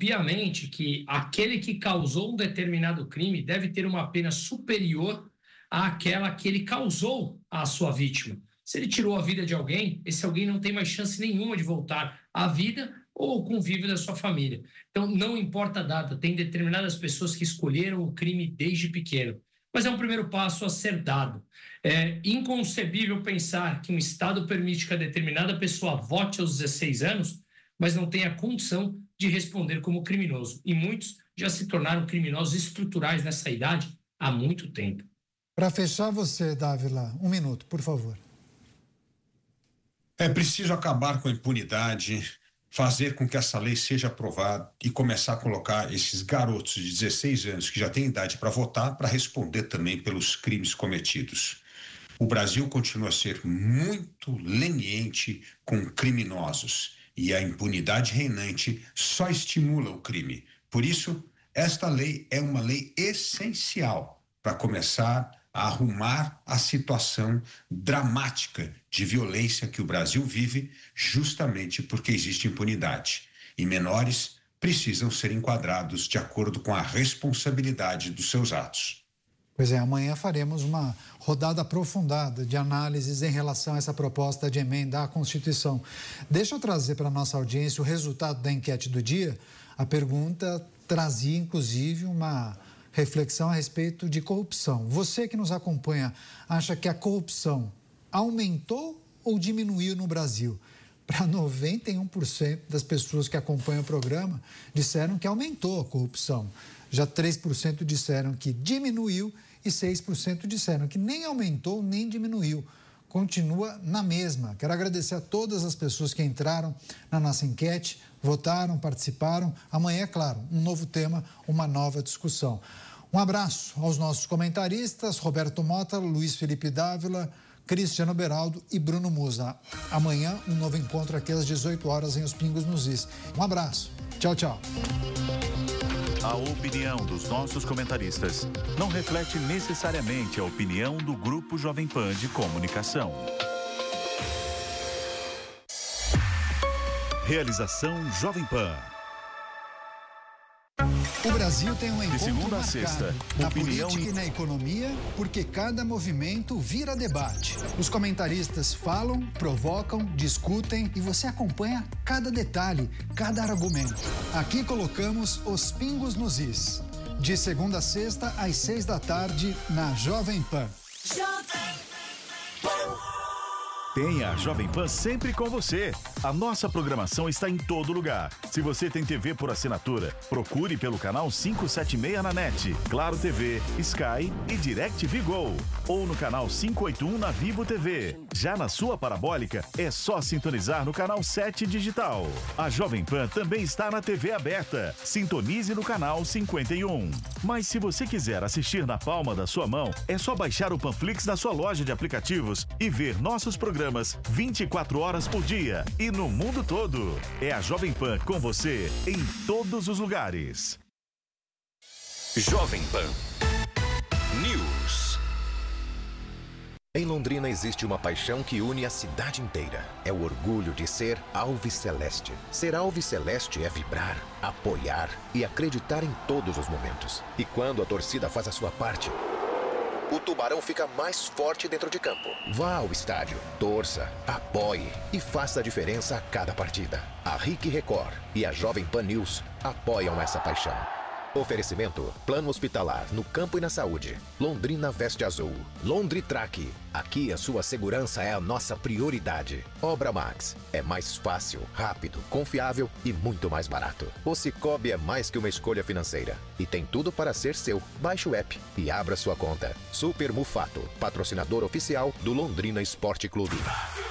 piamente que aquele que causou um determinado crime deve ter uma pena superior àquela que ele causou à sua vítima. Se ele tirou a vida de alguém, esse alguém não tem mais chance nenhuma de voltar à vida ou ao convívio da sua família. Então, não importa a data, tem determinadas pessoas que escolheram o crime desde pequeno. Mas é um primeiro passo a ser dado. É inconcebível pensar que um Estado permite que a determinada pessoa vote aos 16 anos, mas não tenha condição de responder como criminoso. E muitos já se tornaram criminosos estruturais nessa idade há muito tempo. Para fechar você, Dávila, 1 minuto, por favor. É preciso acabar com a impunidade, fazer com que essa lei seja aprovada e começar a colocar esses garotos de 16 anos que já têm idade para votar para responder também pelos crimes cometidos. O Brasil continua a ser muito leniente com criminosos e a impunidade reinante só estimula o crime. Por isso, esta lei é uma lei essencial para começar a arrumar a situação dramática de violência que o Brasil vive, justamente porque existe impunidade. E menores precisam ser enquadrados de acordo com a responsabilidade dos seus atos. Pois é, amanhã faremos uma rodada aprofundada de análises em relação a essa proposta de emenda à Constituição. Deixa eu trazer para a nossa audiência o resultado da enquete do dia. A pergunta trazia, inclusive, uma reflexão a respeito de corrupção. Você que nos acompanha, acha que a corrupção aumentou ou diminuiu no Brasil? Para 91% das pessoas que acompanham o programa, disseram que aumentou a corrupção. Já 3% disseram que diminuiu e 6% disseram que nem aumentou nem diminuiu. Continua na mesma. Quero agradecer a todas as pessoas que entraram na nossa enquete, votaram, participaram. Amanhã, é claro, um novo tema, uma nova discussão. Um abraço aos nossos comentaristas, Roberto Mota, Luiz Felipe Dávila, Cristiano Beraldo e Bruno Musa. Amanhã, um novo encontro aqui às 18 horas em Os Pingos nos Is. Um abraço. Tchau, tchau. A opinião dos nossos comentaristas não reflete necessariamente a opinião do Grupo Jovem Pan de Comunicação. Realização Jovem Pan. O Brasil tem um encontro segunda a marcado sexta, na opinião política e na economia, porque cada movimento vira debate. Os comentaristas falam, provocam, discutem e você acompanha cada detalhe, cada argumento. Aqui colocamos Os Pingos nos Is. De segunda a sexta, às 6 da tarde, na Jovem Pan. Tenha a Jovem Pan sempre com você. A nossa programação está em todo lugar. Se você tem TV por assinatura, procure pelo canal 576 na NET, Claro TV, Sky e DirecTV Go. Ou no canal 581 na Vivo TV. Já na sua parabólica, é só sintonizar no canal 7 digital. A Jovem Pan também está na TV aberta. Sintonize no canal 51. Mas se você quiser assistir na palma da sua mão, é só baixar o Panflix na sua loja de aplicativos e ver nossos programas 24 horas por dia e no mundo todo. É a Jovem Pan com você em todos os lugares. Jovem Pan News. Em Londrina existe uma paixão que une a cidade inteira. É o orgulho de ser alviceleste. Ser alviceleste é vibrar, apoiar e acreditar em todos os momentos. E quando a torcida faz a sua parte, o Tubarão fica mais forte dentro de campo. Vá ao estádio, torça, apoie e faça a diferença a cada partida. A RIC Record e a Jovem Pan News apoiam essa paixão. Oferecimento: Plano Hospitalar no campo e na saúde. Londrina Veste Azul. Londritrack. Aqui a sua segurança é a nossa prioridade. Obra Max. É mais fácil, rápido, confiável e muito mais barato. O Cicobi é mais que uma escolha financeira e tem tudo para ser seu. Baixe o app e abra sua conta. Super Mufato, patrocinador oficial do Londrina Esporte Clube.